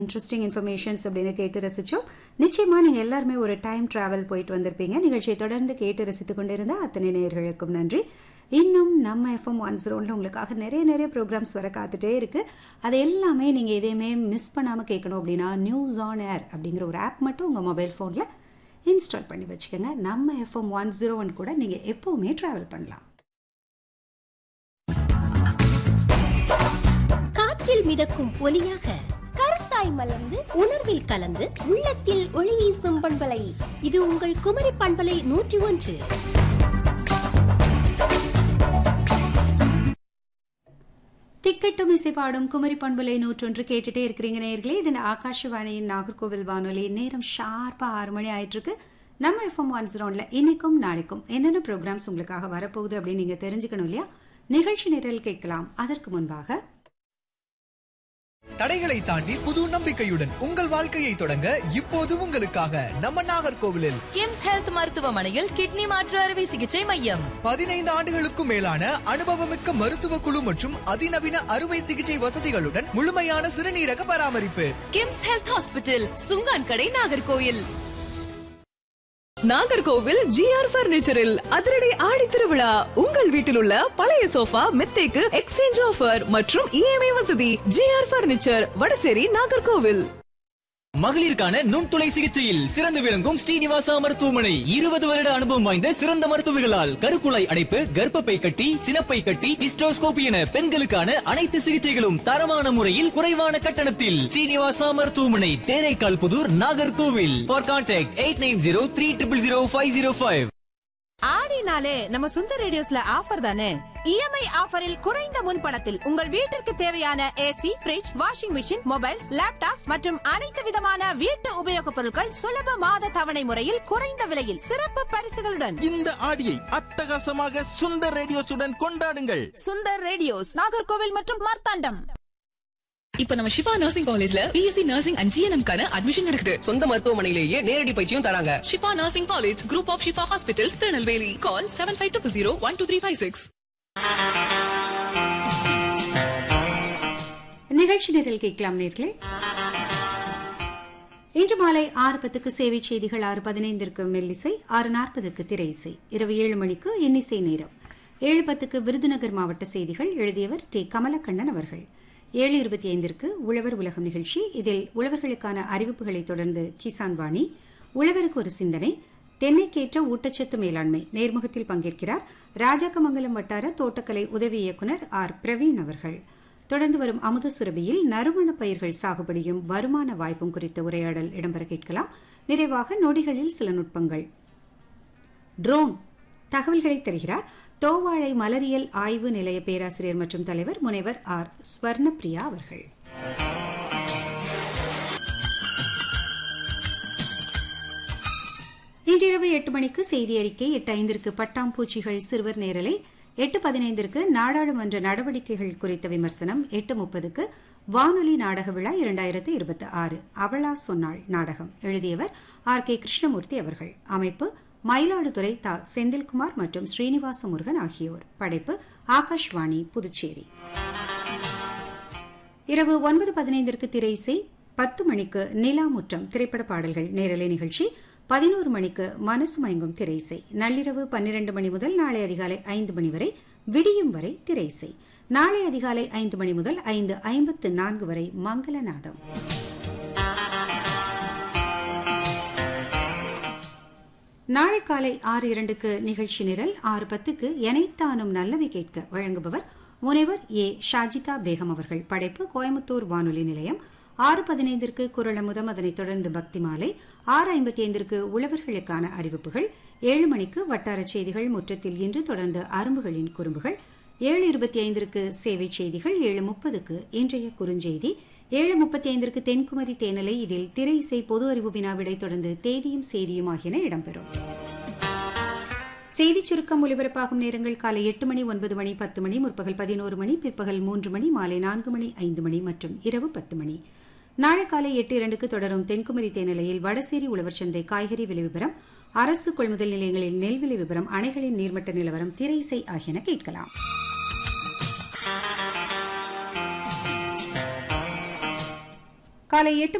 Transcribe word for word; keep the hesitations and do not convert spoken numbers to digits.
Interesting informations அப்படின்னு கேட்டு ரசிச்சோம். நிச்சயமா நீங்க எல்லாருமே ஒரு டைம் டிராவல் போயிட்டு வந்திருப்பீங்க. நிகழ்ச்சியை தொடர்ந்து கேட்டு ரசித்துக் கொண்டிருந்த அத்தனை நேயர்களுக்கும் நன்றி. இன்னும் நம்ம எஃப்எம் ஒன் ஜீரோல உங்களுக்காக நிறைய நிறைய ப்ரோக்ராம்ஸ் வர காத்துட்டே இருக்கு. அது எல்லாமே நீங்க எதையுமே மிஸ் பண்ணாம கேட்கணும் அப்படின்னா நியூஸ் ஆன் ஏர் அப்படிங்கிற ஒரு ஆப் மட்டும் உங்க மொபைல் போன்ல இன்ஸ்டால் பண்ணி வச்சுக்கோங்க. நம்ம எஃப்எம் ஒன் ஜீரோ ஒன் கூட நீங்க எப்பவுமே டிராவல் பண்ணலாம். காற்றில் மிதக்கும் ஒலியாக கருத்தாய் மலர்ந்து உணர்வில் கலந்து உள்ளத்தில் ஒளி வீசும் பண்பலை இது உங்கள் குமரி பண்பலை நூற்றி ஒன்று. திக்கட்டும் இசை பாடும் குமரி பண்பலை நூற்றொன்று கேட்டுட்டே இருக்கிறீங்க நேயர்களே. இது ஆகாஷவாணியின் நாகர்கோவில் வானொலி. நேரம் ஷார்ப்பா ஆறு மணி ஆயிட்டு இருக்கு. நம்ம எஃப்எம் ஒன் ஜீரோன்ல இன்னைக்கும் நாளைக்கும் என்னென்ன ப்ரோக்ராம்ஸ் உங்களுக்காக வரப்போகுது அப்படின்னு நீங்க தெரிஞ்சுக்கணும் இல்லையா? நிகழ்ச்சி நிரல் கேட்கலாம். அதற்கு முன்பாக தடைகளை தாண்டி புது நம்பிக்கையுடன் உங்கள் வாழ்க்கையை தொடங்க இப்போது உங்களுக்காக நம்ம நாகர்கோவிலில் கிம்ஸ் ஹெல்த் மருத்துவமனையில் கிட்னி மாற்று அறுவை சிகிச்சை மையம். பதினைந்து ஆண்டுகளுக்கும் மேலான அனுபவமிக்க மருத்துவ குழு மற்றும் அதிநவீன அறுவை சிகிச்சை வசதிகளுடன் முழுமையான சிறுநீரக பராமரிப்பு. கிம்ஸ் ஹெல்த் ஹாஸ்பிட்டல், சுங்கான் கடை, நாகர்கோவில். நாகர்கோவில் ஜிஆர் பர்னிச்சரில் அதிரடி ஆடி திருவிழா. உங்கள் வீட்டில் உள்ள பழைய சோஃபா மெத்தைக்கு எக்ஸ்சேஞ்ச் ஆஃபர் மற்றும் இஎம்ஐ வசதி. GR furniture, Vadasery, Nagercoil. மகளிருக்கான நுண்துளை சிகிச்சையில் சிறந்து விளங்கும் ஸ்ரீனிவாசா மருத்துவமனை. இருபது வருட அனுபவம் வாய்ந்த சிறந்த மருத்துவர்களால் கருக்குழாய் அடைப்பு, கர்ப்பப்பை கட்டி, சினப்பை கட்டி, ஹிஸ்டோஸ்கோபி என பெண்களுக்கான அனைத்து சிகிச்சைகளும் தரமான முறையில் குறைவான கட்டணத்தில். ஸ்ரீனிவாசா மருத்துவமனை, Theraikkal Pudur, Nagercoil. For contact eight nine zero three triple zero five zero five. ஆடினாலே நம்ம சொந்த ரேடியோஸ்ல ஆஃபர் தானே. இஎம்ஐ ஆஃபரில் குறைந்த முன்பணத்தில் உங்கள் வீட்டிற்கு தேவையான AC, fridge, washing machine, mobiles, laptops மற்றும் அனைத்து விதமான வீட்டு உபயோகப் பொருட்கள் சுலப மாத தவணை முறையில் குறைந்த விலையில் சிறப்பு பரிசுகளுடன். இந்த ஆடியை அட்டகாசமாக சுந்தர் ரேடியோஸுடன் கொண்டாடுங்கள். சுந்தர் ரேடியோஸ், நாகர்கோவில் மற்றும் மார்த்தாண்டம். இப்ப நம்ம ஷிஃபா நர்சிங் காலேஜ்ல பிஎஸ்சி நர்சிங் அண்ட் ஜிஎன்எம் கான அட்மிஷன் நடக்குது. சொந்த மருத்துவமனையிலேயே நேரடி பயிற்சியும் தராங்க. Shifa nursing college, group of Shifa hospitals, Tirunelveli. Call seven five two zero one two three five six. நிகழ்ச்சி நிரல் கேட்கலாம் நேர்களே. இன்று மாலை ஆறு பத்துக்கு சேவை செய்திகள், ஆறு பதினைந்திற்கு மெல்லிசை, ஆறு நாற்பதுக்கு திரை இசை, இரவு ஏழு மணிக்கு இன்னிசை நேரம், ஏழு பத்துக்கு விருதுநகர் மாவட்ட செய்திகள். எழுதியவர் டி கமலக்கண்ணன் அவர்கள். ஏழு இருபத்தி ஐந்திற்கு உழவர் உலகம் நிகழ்ச்சி. இதில் உழவர்களுக்கான அறிவிப்புகளை தொடர்ந்து கிசான் வாணி, உழவருக்கு ஒரு சிந்தனை, தென்னைக்கேற்ற ஊட்டச்சத்து மேலாண்மை, நேர்முகத்தில் பங்கேற்கிறார் ராஜாக்கமங்கலம் வட்டார தோட்டக்கலை உதவி இயக்குநர் ஆர் பிரவீன் அவர்கள். தொடர்ந்து வரும் அமுத சுரபியில் நறுமண பயிர்கள் சாகுபடியும் வருமான வாய்ப்பும் குறித்த உரையாடல் இடம்பெற கேட்கலாம். நிறைவாக நொடிகளில் சில நுட்பங்கள். ட்ரோன் தகவல்களை தருகிறார் தோவாழை மலரியல் ஆய்வு நிலைய பேராசிரியர் மற்றும் தலைவர் முனைவர் ஆர் ஸ்வர்ணப்பிரியா அவர்கள். இன்றிரவு எட்டு மணிக்கு செய்தி அறிக்கை, எட்டு ஐந்திற்கு பட்டாம்பூச்சிகள் சிறுவர் நேரலை, எட்டு பதினைந்திற்கு நாடாளுமன்ற நடவடிக்கைகள் குறித்த விமர்சனம், எட்டு முப்பதுக்கு வானொலி நாடக விழா இரண்டாயிரத்து இருபத்தி ஆறு அவளா சொன்னாள் நாடகம். எழுதியவர் ஆர் கே கிருஷ்ணமூர்த்தி அவர்கள். அமைப்பு மயிலாடுதுறை தா செந்தில்குமார் மற்றும் ஸ்ரீனிவாச முருகன் ஆகியோர். படைப்பு ஆகாஷ்வாணி புதுச்சேரி. இரவு ஒன்பது பதினைந்திற்கு திரை இசை, பத்து மணிக்கு நிலாமுற்றம் திரைப்பட பாடல்கள் நேரலை நிகழ்ச்சி, பதினோரு மணிக்கு மனசு மயங்கும் திரை இசை, நள்ளிரவு பன்னிரண்டு மணி முதல் நாளை அதிகாலை ஐந்து மணி வரை விடியும் வரை திரை இசை, நாளை அதிகாலை ஐந்து மணி முதல் ஐந்து ஐம்பத்து நான்கு வரை மங்களநாதம். நாளை காலை ஆறு இரண்டுக்கு நிகழ்ச்சி நிரல், ஆறு பத்துக்கு எனைத்தானும் நல்லவை கேட்க வழங்குபவர் முனைவர் ஏ ஷாஜிதா பேகம் அவர்கள். படைப்பு கோயம்புத்தூர் வானொலி நிலையம். ஆறு பதினைந்திற்கு குரலமுதம், அதனைத் தொடர்ந்து பக்தி மாலை, ஆறு ஐம்பத்தி ஐந்திற்கு உழவர்களுக்கான அறிவிப்புகள், ஏழு மணிக்கு வட்டார செய்திகள், முற்றத்தில் இன்று, தொடர்ந்து அரும்புகளின் குறும்புகள், ஏழு இருபத்தி ஐந்திற்கு சேவை செய்திகள், ஏழு முப்பதுக்கு இன்றைய குறுஞ்செய்தி, ஏழு முப்பத்தி ஐந்திற்கு தென்குமரி தேனலை, இதில் திரை இசை, பொது அறிவு வினாவிடை, தொடர்ந்து தேதியும் செய்தியும் ஆகியன இடம்பெறும். செய்திச் சுருக்கம் ஒலிபரப்பாகும் நேரங்கள் காலை எட்டு மணி, ஒன்பது மணி, பத்து மணி, முற்பகல் பதினோரு மணி, பிற்பகல் மூன்று மணி, மாலை நான்கு மணி, ஐந்து மணி மற்றும் இரவு பத்து மணி. நாளை காலை எட்டு இரண்டுக்கு தொடரும் தென்குமரி தேனலையில் வடசேரி உழவர் சந்தை காய்கறி விலை விவரம், அரசு கொள்முதல் நிலையங்களில் நெல் விலை விவரம், அணைகளின் நீர்மட்ட நிலவரம், திரை இசை ஆகியன கேட்கலாம். காலை எட்டு